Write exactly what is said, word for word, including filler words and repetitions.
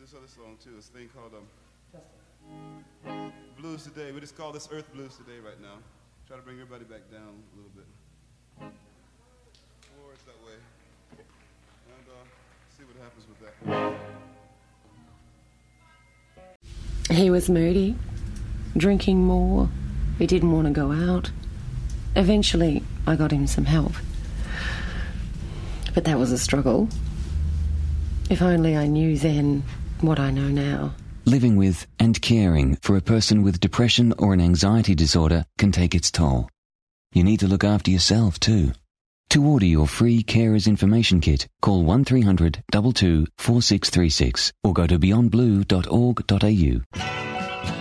this other song too. This thing called um, Blues Today. We just call this Earth Blues Today right now. Try to bring everybody back down a little bit. Forwards that way. And uh, see what happens with that. He was moody, drinking more. He didn't want to go out. Eventually, I got him some help. But that was a struggle. If only I knew then what I know now. Living with and caring for a person with depression or an anxiety disorder can take its toll. You need to look after yourself too. To order your free Carers Information Kit, call one three hundred two two four six three six or go to beyond blue dot org dot a u.